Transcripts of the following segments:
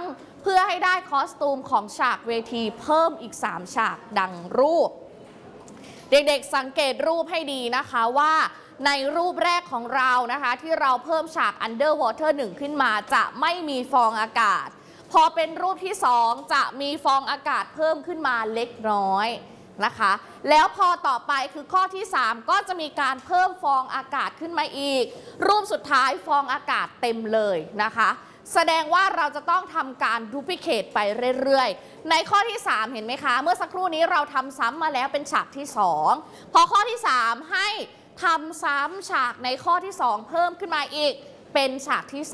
เพื่อให้ได้คอสตูมของฉากเวทีเพิ่มอีก3ฉากดังรูปเด็กๆสังเกตรูปให้ดีนะคะว่าในรูปแรกของเรานะคะที่เราเพิ่มฉาก Underwater 1 ขึ้นมาจะไม่มีฟองอากาศพอเป็นรูปที่2จะมีฟองอากาศเพิ่มขึ้นมาเล็กน้อยนะคะแล้วพอต่อไปคือข้อที่3ก็จะมีการเพิ่มฟองอากาศขึ้นมาอีกรูปสุดท้ายฟองอากาศเต็มเลยนะคะแสดงว่าเราจะต้องทำการดูพลิเคทไปเรื่อยๆในข้อที่3เห็นไหมคะเมื่อสักครู่นี้เราทำซ้ำมาแล้วเป็นฉากที่2พอข้อที่3ให้ทำซ้ำฉากในข้อที่2เพิ่มขึ้นมาอีกเป็นฉากที่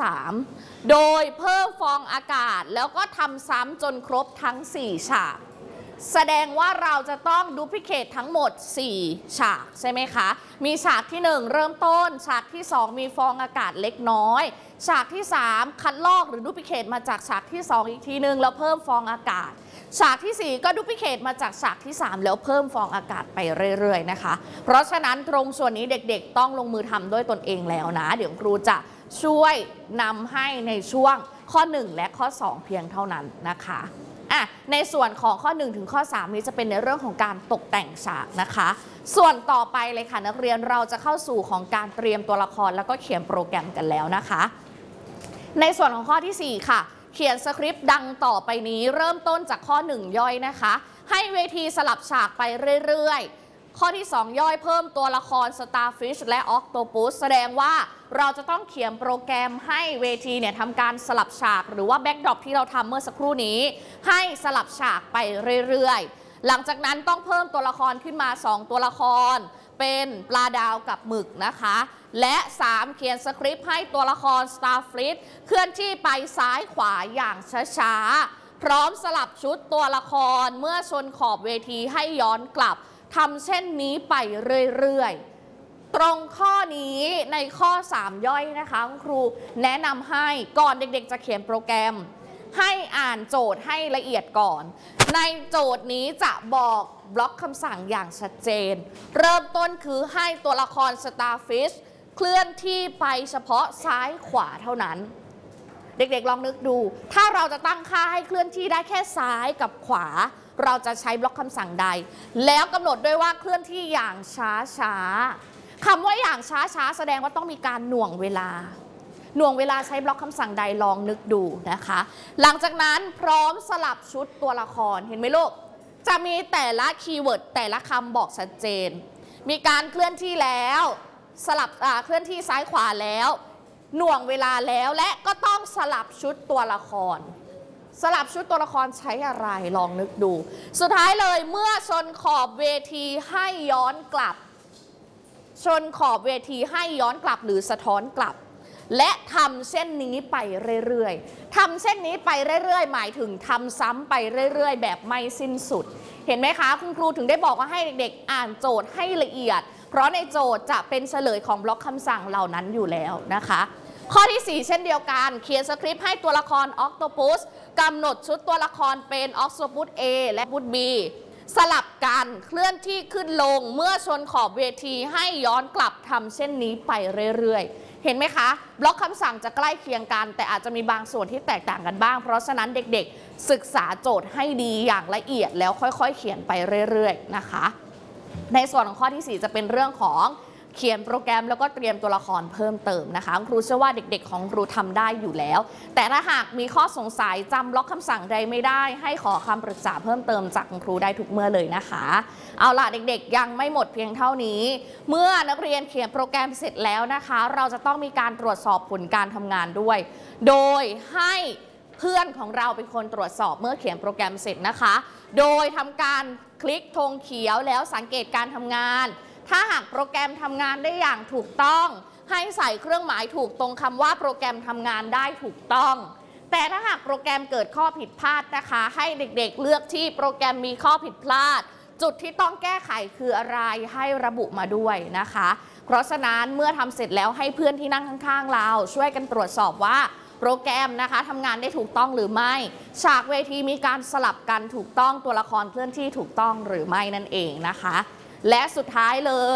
3โดยเพิ่มฟองอากาศแล้วก็ทำซ้ำจนครบทั้ง4ฉากแสดงว่าเราจะต้องดูพลิเคททั้งหมด4ฉากใช่ไหมคะมีฉากที่1เริ่มต้นฉากที่2มีฟองอากาศเล็กน้อยฉากที่3คัดลอกหรือดูพลิเคทมาจากฉากที่2อีกทีนึงแล้วเพิ่มฟองอากาศฉากที่4ก็ดูพลิเคทมาจากฉากที่3แล้วเพิ่มฟองอากาศไปเรื่อยๆนะคะเพราะฉะนั้นตรงส่วนนี้เด็กๆต้องลงมือทำด้วยตนเองแล้วนะเดี๋ยวครูจะช่วยนำให้ในช่วงข้อ1และข้อ2เพียงเท่านั้นนะคะในส่วนของข้อ1ถึงข้อ3นี้จะเป็นในเรื่องของการตกแต่งฉากนะคะส่วนต่อไปเลยค่ะนักเรียนเราจะเข้าสู่ของการเตรียมตัวละครแล้วก็เขียนโปรแกรมกันแล้วนะคะในส่วนของข้อที่4ค่ะเขียนสคริปต์ดังต่อไปนี้เริ่มต้นจากข้อ1ย่อยนะคะให้เวทีสลับฉากไปเรื่อยๆข้อที่2ย่อยเพิ่มตัวละคร Starfish และ Octopus แสดงว่าเราจะต้องเขียนโปรแกรมให้เวทีเนี่ยทำการสลับฉากหรือว่าแบ็กดรอปที่เราทำเมื่อสักครู่นี้ให้สลับฉากไปเรื่อยๆหลังจากนั้นต้องเพิ่มตัวละครขึ้นมา2ตัวละครเป็นปลาดาวกับหมึกนะคะและ3เขียนสคริปต์ให้ตัวละคร Starfish เคลื่อนที่ไปซ้ายขวาอย่างช้าๆพร้อมสลับชุดตัวละครเมื่อชนขอบเวทีให้ย้อนกลับทำเช่นนี้ไปเรื่อยๆตรงข้อนี้ในข้อ3ย่อยนะคะคุณครูแนะนำให้ก่อนเด็กๆจะเขียนโปรแกรมให้อ่านโจทย์ให้ละเอียดก่อนในโจทย์นี้จะบอกบล็อกคำสั่งอย่างชัดเจนเริ่มต้นคือให้ตัวละคร Starfish เคลื่อนที่ไปเฉพาะซ้ายขวาเท่านั้นเด็กๆลองนึกดูถ้าเราจะตั้งค่าให้เคลื่อนที่ได้แค่ซ้ายกับขวาเราจะใช้บล็อกคำสั่งใดแล้วกำหนดด้วยว่าเคลื่อนที่อย่างช้าๆคำว่าอย่างช้าๆแสดงว่าต้องมีการหน่วงเวลาใช้บล็อกคำสั่งใดลองนึกดูนะคะหลังจากนั้นพร้อมสลับชุดตัวละครเห็นไหมลูกจะมีแต่ละคีย์เวิร์ดแต่ละคำบอกชัดเจนมีการเคลื่อนที่แล้วสลับเคลื่อนที่ซ้ายขวาแล้วหน่วงเวลาแล้วและก็ต้องสลับชุดตัวละครสลับชุดตัวละครใช้อะไรลองนึกดูสุดท้ายเลยเมื่อชนขอบเวทีให้ย้อนกลับชนขอบเวทีให้ย้อนกลับหรือสะท้อนกลับและทำเช่นนี้ไปเรื่อยๆทำเช่นนี้ไปเรื่อยๆหมายถึงทำซ้ำไปเรื่อยๆแบบไม่สิ้นสุดเห็นไหมคะคุณครูถึงได้บอกว่าให้เด็กๆอ่านโจทย์ให้ละเอียดเพราะในโจทย์จะเป็นเฉลยของบล็อกคำสั่งเหล่านั้นอยู่แล้วนะคะข้อที่4เช่นเดียวกันเขียนสคริปต์ให้ตัวละคร Octopus กำหนดชุดตัวละครเป็น Octopus A และ Octopus B สลับกันเคลื่อนที่ขึ้นลงเมื่อชนขอบเวทีให้ย้อนกลับทำเช่นนี้ไปเรื่อยๆเห็นไหมคะบล็อกคำสั่งจะใกล้เคียงกันแต่อาจจะมีบางส่วนที่แตกต่างกันบ้างเพราะฉะนั้นเด็กๆศึกษาโจทย์ให้ดีอย่างละเอียดแล้วค่อยๆเขียนไปเรื่อยๆนะคะในส่วนของข้อที่4จะเป็นเรื่องของเขียนโปรแกรมแล้วก็เตรียมตัวละครเพิ่มเติมนะคะครูเชื่อว่าเด็กๆของครูทำได้อยู่แล้วแต่ถ้าหากมีข้อสงสัยจำบล็อกคำสั่งใดไม่ได้ให้ขอคำปรึกษาเพิ่มเติมจากครูได้ทุกเมื่อเลยนะคะเอาล่ะเด็กๆยังไม่หมดเพียงเท่านี้เมื่อนักเรียนเขียนโปรแกรมเสร็จแล้วนะคะเราจะต้องมีการตรวจสอบผลการทำงานด้วยโดยให้เพื่อนของเราเป็นคนตรวจสอบเมื่อเขียนโปรแกรมเสร็จนะคะโดยทำการคลิกธงเขียวแล้วสังเกตการทำงานถ้าหากโปรแกรมทำงานได้อย่างถูกต้องให้ใส่เครื่องหมายถูกตรงคำว่าโปรแกรมทำงานได้ถูกต้องแต่ถ้าหากโปรแกรมเกิดข้อผิดพลาดนะคะให้เด็กๆเลือกที่โปรแกรมมีข้อผิดพลาดจุดที่ต้องแก้ไขคืออะไรให้ระบุมาด้วยนะคะเพราะฉะนั้นเมื่อทำเสร็จแล้วให้เพื่อนที่นั่งข้างๆเราช่วยกันตรวจสอบว่าโปรแกรมนะคะทำงานได้ถูกต้องหรือไม่ฉากเวทีมีการสลับกันถูกต้องตัวละครเคลื่อนที่ถูกต้องหรือไม่นั่นเองนะคะและสุดท้ายเลย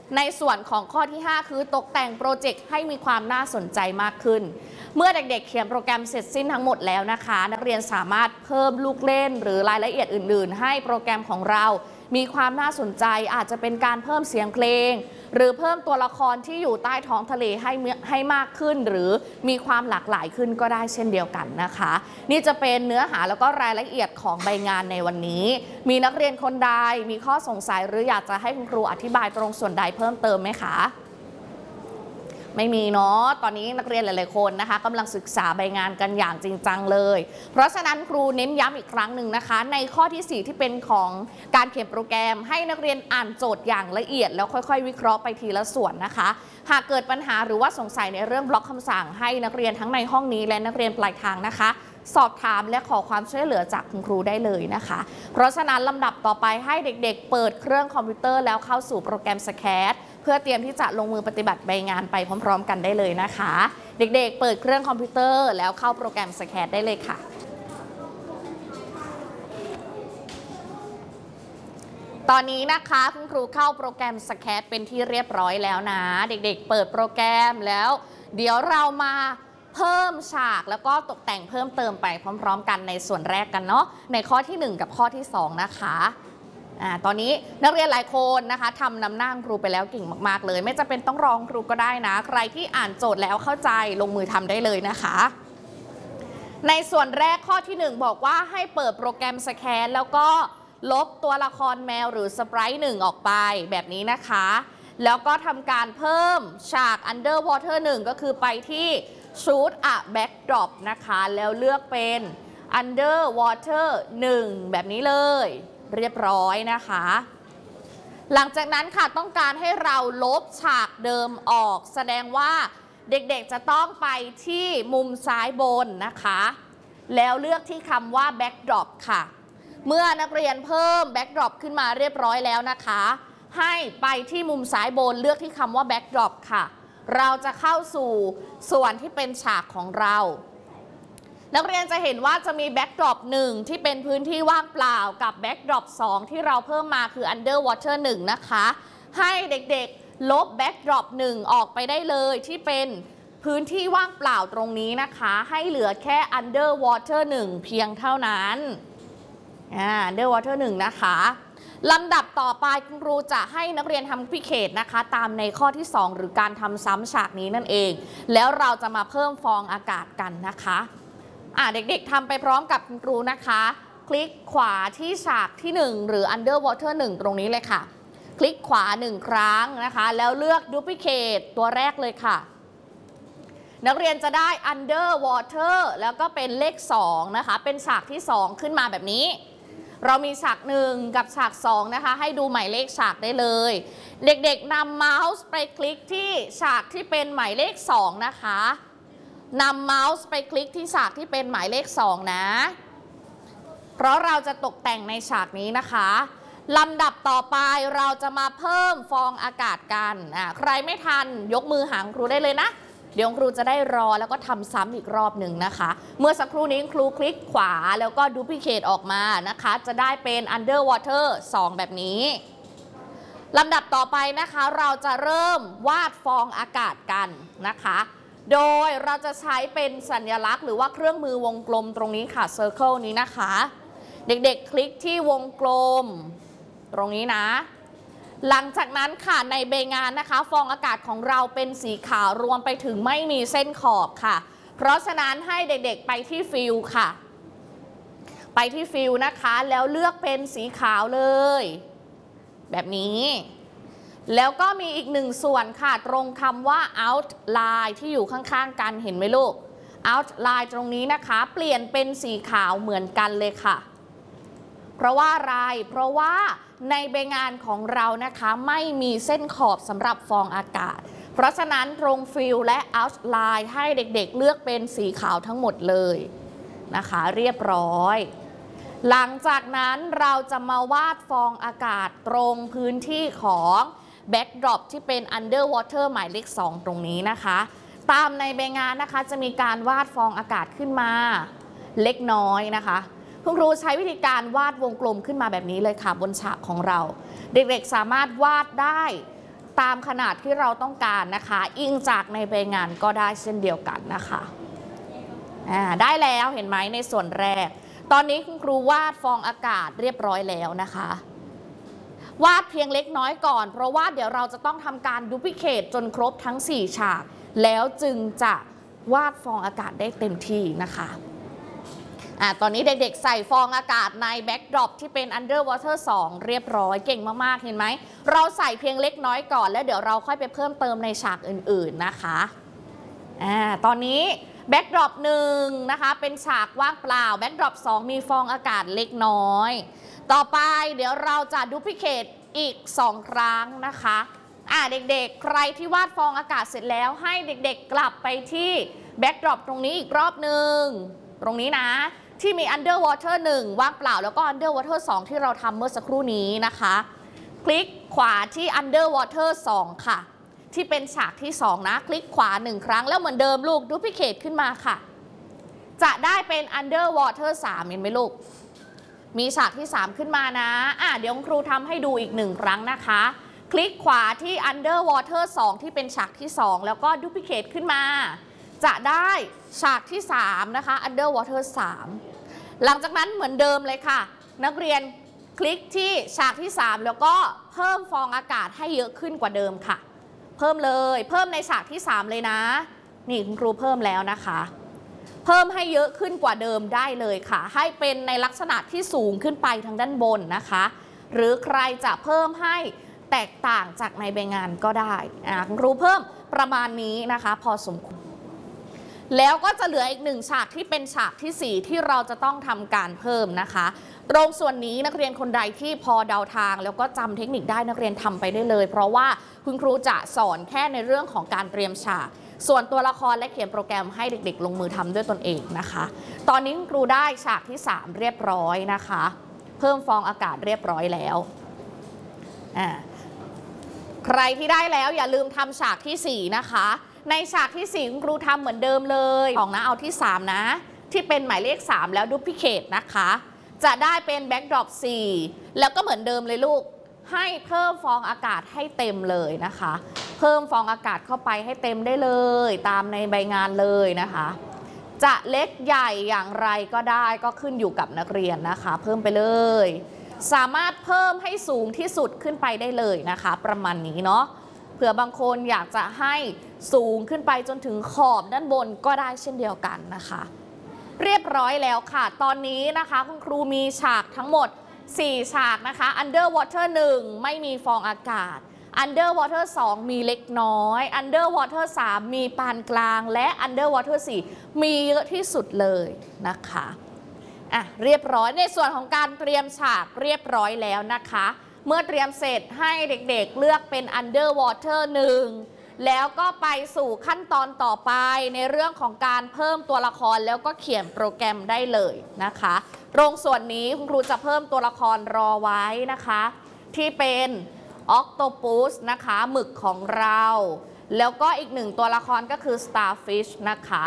ในส่วนของข้อที่ 5 คือตกแต่งโปรเจกต์ให้มีความน่าสนใจมากขึ้นเมื่อเด็กๆเขียนโปรแกรมเสร็จสิ้นทั้งหมดแล้วนะคะนักเรียนสามารถเพิ่มลูกเล่นหรือรายละเอียดอื่นๆให้โปรแกรมของเรามีความน่าสนใจอาจจะเป็นการเพิ่มเสียงเพลงหรือเพิ่มตัวละครที่อยู่ใต้ท้องทะเลให้มากขึ้นหรือมีความหลากหลายขึ้นก็ได้เช่นเดียวกันนะคะนี่จะเป็นเนื้อหาแล้วก็รายละเอียดของใบงานในวันนี้มีนักเรียนคนใดมีข้อสงสัยหรืออยากจะให้คุณครูอธิบายตรงส่วนใดเพิ่มเติมไหมคะไม่มีเนาะตอนนี้นักเรียนหลายๆคนนะคะกำลังศึกษาใบงานกันอย่างจริงจังเลยเพราะฉะนั้นครูเน้นย้ำอีกครั้งหนึ่งนะคะในข้อที่ 4ที่เป็นของการเขียนโปรแกรมให้นักเรียนอ่านโจทย์อย่างละเอียดแล้วค่อยๆวิเคราะห์ไปทีละส่วนนะคะหากเกิดปัญหาหรือว่าสงสัยในเรื่องบล็อกคำสั่งให้นักเรียนทั้งในห้องนี้และนักเรียนปลายทางนะคะสอบถามและขอความช่วยเหลือจากคุณครูได้เลยนะคะเพราะฉะนั้นลำดับต่อไปให้เด็กๆเปิดเครื่องคอมพิวเตอร์แล้วเข้าสู่โปรแกรม SCAD เพื่อเตรียมที่จะลงมือปฏิบัติใบงานไปพร้อมๆกันได้เลยนะคะเด็กๆเปิดเครื่องคอมพิวเตอร์แล้วเข้าโปรแกรม SCAD ได้เลยค่ะตอนนี้นะคะคุณครูเข้าโปรแกรม SCAD เป็นที่เรียบร้อยแล้วนะเด็กๆเปิดโปรแกรมแล้วเดี๋ยวเรามาเพิ่มฉากแล้วก็ตกแต่งเพิ่มเติมไปพร้อมๆกันในส่วนแรกกันเนาะในข้อที่ 1 กับข้อที่ 2นะคะตอนนี้นักเรียนหลายคนนะคะทำนำหน้าครูไปแล้วเก่งมากๆเลยไม่จำเป็นต้องรองครูก็ได้นะใครที่อ่านโจทย์แล้วเข้าใจลงมือทำได้เลยนะคะในส่วนแรกข้อที่ 1บอกว่าให้เปิดโปรแกรม SCAD แล้วก็ลบตัวละครแมวหรือสไปรท์1ออกไปแบบนี้นะคะแล้วก็ทำการเพิ่มฉาก Underwater 1ก็คือไปที่ Shoot a Backdrop นะคะแล้วเลือกเป็น Underwater 1แบบนี้เลยเรียบร้อยนะคะหลังจากนั้นค่ะต้องการให้เราลบฉากเดิมออกแสดงว่าเด็กๆจะต้องไปที่มุมซ้ายบนนะคะแล้วเลือกที่คำว่า Backdrop ค่ะเมื่อนักเรียนเพิ่ม Backdrop ขึ้นมาเรียบร้อยแล้วนะคะให้ไปที่มุมซ้ายบนเลือกที่คำว่า Backdrop ค่ะเราจะเข้าสู่ส่วนที่เป็นฉากของเรานักเรียนจะเห็นว่าจะมีแบ็กดรอป1ที่เป็นพื้นที่ว่างเปล่ากับแบ็กดรอป2ที่เราเพิ่มมาคือ Underwater 1นะคะให้เด็กๆลบแบ็กดรอป1ออกไปได้เลยที่เป็นพื้นที่ว่างเปล่าตรงนี้นะคะให้เหลือแค่ Underwater 1เพียงเท่านั้น Underwater 1นะคะลำดับต่อไปคุณครูจะให้นักเรียนทำพิเคทนะคะตามในข้อที่ 2หรือการทำซ้ำฉากนี้นั่นเองแล้วเราจะมาเพิ่มฟองอากาศกันนะคะเด็กๆทำไปพร้อมกับคุณครูนะคะคลิกขวาที่ฉากที่ 1หรือ Underwater 1ตรงนี้เลยค่ะคลิกขวา1ครั้งนะคะแล้วเลือก Duplicate ตัวแรกเลยค่ะนักเรียนจะได้ Underwater แล้วก็เป็นเลข2นะคะเป็นฉากที่ 2ขึ้นมาแบบนี้เรามีฉาก1กับฉาก2นะคะให้ดูหมายเลขฉากได้เลยเด็กๆนำเมาส์ไปคลิกที่ฉากที่เป็นหมายเลข2นะคะนำเมาส์ไปคลิกที่ฉากที่เป็นหมายเลข2นะเพราะเราจะตกแต่งในฉากนี้นะคะลำดับต่อไปเราจะมาเพิ่มฟองอากาศกันใครไม่ทันยกมือหาครูได้เลยนะเดี๋ยวครูจะได้รอแล้วก็ทำซ้ำอีกรอบหนึ่งนะคะเมื่อสักครู่นี้ครูคลิกขวาแล้วก็ดูพิเคทออกมานะคะจะได้เป็น Underwater 2แบบนี้ลำดับต่อไปนะคะเราจะเริ่มวาดฟองอากาศกันนะคะโดยเราจะใช้เป็นสัญลักษณ์หรือว่าเครื่องมือวงกลมตรงนี้ค่ะ Circle นี้นะคะเด็กๆคลิกที่วงกลมตรงนี้นะหลังจากนั้นค่ะในใบงานนะคะฟองอากาศของเราเป็นสีขาวรวมไปถึงไม่มีเส้นขอบค่ะเพราะฉะนั้นให้เด็กๆไปที่ฟิลค่ะไปที่ฟิลนะคะแล้วเลือกเป็นสีขาวเลยแบบนี้แล้วก็มีอีกหนึ่งส่วนค่ะตรงคำว่า outline ที่อยู่ข้างๆกันเห็นไหมลูก outline ตรงนี้นะคะเปลี่ยนเป็นสีขาวเหมือนกันเลยค่ะเพราะว่าอะไรเพราะว่าในใบงานของเรานะคะไม่มีเส้นขอบสำหรับฟองอากาศเพราะฉะนั้นตรงฟิลและ outline ให้เด็กๆเลือกเป็นสีขาวทั้งหมดเลยนะคะเรียบร้อยหลังจากนั้นเราจะมาวาดฟองอากาศตรงพื้นที่ของแบ็กดรอปที่เป็น Underwater หมายเลข2ตรงนี้นะคะตามในใบงานนะคะจะมีการวาดฟองอากาศขึ้นมาเล็กน้อยนะคะคุณครูใช้วิธีการวาดวงกลมขึ้นมาแบบนี้เลยค่ะบนฉากของเราเด็กๆสามารถวาดได้ตามขนาดที่เราต้องการนะคะอิงจากในใบงานก็ได้เช่นเดียวกันนะคะได้แล้วเห็นไหมในส่วนแรกตอนนี้คุณครูวาดฟองอากาศเรียบร้อยแล้วนะคะวาดเพียงเล็กน้อยก่อนเพราะว่าเดี๋ยวเราจะต้องทำการดูพลิเคทจนครบทั้ง4ฉากแล้วจึงจะวาดฟองอากาศได้เต็มที่นะคะตอนนี้เด็กๆใส่ฟองอากาศในแบ็กดรอปที่เป็น Underwater 2 เรียบร้อยเก่งมากๆเห็นไหมเราใส่เพียงเล็กน้อยก่อนแล้วเดี๋ยวเราค่อยไปเพิ่มเติมในฉากอื่นๆนะคะตอนนี้แบ็กดรอป1นะคะเป็นฉากว่างเปล่าแบ็กดรอป2มีฟองอากาศเล็กน้อยต่อไปเดี๋ยวเราจะดูพลิเคทอีก2ครั้งนะคะเด็กๆใครที่วาดฟองอากาศเสร็จแล้วให้เด็กๆกลับไปที่แบ็กดรอปตรงนี้อีกรอบหนึ่งตรงนี้นะที่มี Underwater 1 ว่างเปล่าแล้วก็ Underwater 2 ที่เราทำเมื่อสักครู่นี้นะคะคลิกขวาที่ Underwater 2 ค่ะที่เป็นฉากที่2นะคลิกขวา1ครั้งแล้วเหมือนเดิมลูกดูพลิเคทขึ้นมาค่ะจะได้เป็น Underwater 3 เห็นไหมลูกมีฉากที่3ขึ้นมานะเดี๋ยวครูทำให้ดูอีก1ครั้งนะคะคลิกขวาที่ Underwater 2 ที่เป็นฉากที่2แล้วก็ดูพลิเคทขึ้นมาจะได้ฉากที่3นะคะ Underwater 3 หลังจากนั้นเหมือนเดิมเลยค่ะนักเรียนคลิกที่ฉากที่3แล้วก็เพิ่มฟองอากาศให้เยอะขึ้นกว่าเดิมค่ะเพิ่มเลยเพิ่มในฉากที่3เลยนะนี่คุณครูเพิ่มแล้วนะคะเพิ่มให้เยอะขึ้นกว่าเดิมได้เลยค่ะให้เป็นในลักษณะที่สูงขึ้นไปทางด้านบนนะคะหรือใครจะเพิ่มให้แตกต่างจากในใบงานก็ได้คุณครูเพิ่มประมาณนี้นะคะพอสมควรแล้วก็จะเหลืออีก1ฉากที่เป็นฉากที่4ที่เราจะต้องทำการเพิ่มนะคะตรงส่วนนี้นักเรียนคนใดที่พอเดาทางแล้วก็จำเทคนิคได้นักเรียนทำไปได้เลยเพราะว่าคุณครูจะสอนแค่ในเรื่องของการเตรียมฉากส่วนตัวละครและเขียนโปรแกรมให้เด็กๆลงมือทำด้วยตนเองนะคะตอนนี้คุณครูได้ฉากที่3เรียบร้อยนะคะเพิ่มฟองอากาศเรียบร้อยแล้วใครที่ได้แล้วอย่าลืมทำฉากที่4นะคะในฉากที่4คุณครูทำเหมือนเดิมเลยเอาที่3นะที่เป็นหมายเลข3แล้วดูพลิเคทนะคะจะได้เป็นแบ็กดรอป4แล้วก็เหมือนเดิมเลยลูกให้เพิ่มฟองอากาศให้เต็มเลยนะคะเพิ่มฟองอากาศเข้าไปให้เต็มได้เลยตามในใบงานเลยนะคะจะเล็กใหญ่อย่างไรก็ได้ก็ขึ้นอยู่กับนักเรียนนะคะเพิ่มไปเลยสามารถเพิ่มให้สูงที่สุดขึ้นไปได้เลยนะคะประมาณนี้เนาะเผื่อบางคนอยากจะให้สูงขึ้นไปจนถึงขอบด้านบนก็ได้เช่นเดียวกันนะคะเรียบร้อยแล้วค่ะตอนนี้นะคะคุณครูมีฉากทั้งหมด4ฉากนะคะ Underwater 1 ไม่มีฟองอากาศ Underwater 2 มีเล็กน้อย Underwater 3 มีปานกลางและ Underwater 4 มีเยอะที่สุดเลยนะคะเรียบร้อยในส่วนของการเตรียมฉากเรียบร้อยแล้วนะคะเมื่อเตรียมเสร็จให้เด็กๆเลือกเป็น Underwater 1 แล้วก็ไปสู่ขั้นตอนต่อไปในเรื่องของการเพิ่มตัวละครแล้วก็เขียนโปรแกรมได้เลยนะคะตรงส่วนนี้คุณครูจะเพิ่มตัวละครรอไว้นะคะที่เป็นออคโตปัสนะคะหมึกของเราแล้วก็อีก1ตัวละครก็คือ Starfish นะคะ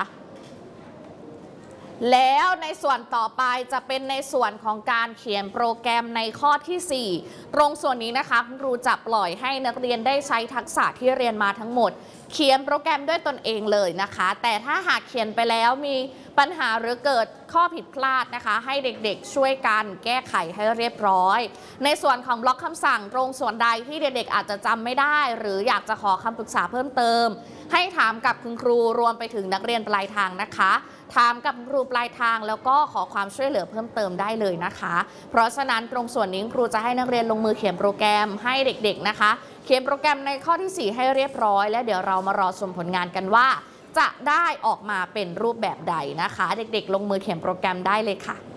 แล้วในส่วนต่อไปจะเป็นในส่วนของการเขียนโปรแกรมในข้อที่4ตรงส่วนนี้นะคะคุณครูจะปล่อยให้นักเรียนได้ใช้ทักษะที่เรียนมาทั้งหมดเขียนโปรแกรมด้วยตนเองเลยนะคะแต่ถ้าหากเขียนไปแล้วมีปัญหาหรือเกิดข้อผิดพลาดนะคะให้เด็กๆช่วยกันแก้ไขให้เรียบร้อยในส่วนของบล็อกคำสั่งตรงส่วนใดที่เด็กๆอาจจะจำไม่ได้หรืออยากจะขอคำปรึกษาเพิ่มเติมให้ถามกับคุณครูรวมไปถึงนักเรียนปลายทางนะคะถามกับครูปลายทางแล้วก็ขอความช่วยเหลือเพิ่มเติมได้เลยนะคะเพราะฉะนั้นตรงส่วนนี้ครูจะให้นักเรียนลงมือเขียนโปรแกรมให้เด็กๆนะคะเขียนโปรแกรมในข้อที่4ให้เรียบร้อยและเดี๋ยวเรามารอชมผลงานกันว่าจะได้ออกมาเป็นรูปแบบใดนะคะเด็กๆลงมือเขียนโปรแกรมได้เลยค่ะ